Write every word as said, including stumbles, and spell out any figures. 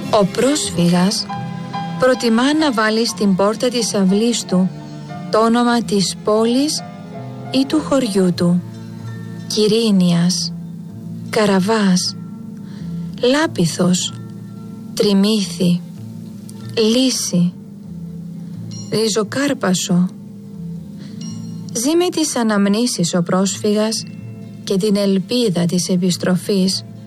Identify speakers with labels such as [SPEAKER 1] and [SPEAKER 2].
[SPEAKER 1] Ο πρόσφυγας προτιμά να βάλει στην πόρτα της αυλής του το όνομα της πόλης ή του χωριού του. Κυρίνιας, Καραβάς, Λάπιθος, Τριμήθη, Λύση, Ριζοκάρπασο. Ζει με τις αναμνήσεις ο πρόσφυγας και την ελπίδα της επιστροφής